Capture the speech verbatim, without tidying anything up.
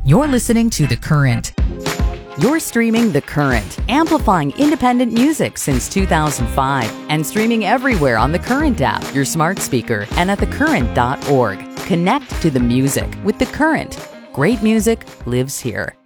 You're listening to The Current. You're streaming The Current, amplifying independent music since two thousand five and streaming everywhere on the Current app, your smart speaker, and at the current dot org. Connect to the music with The Current. Great music lives here.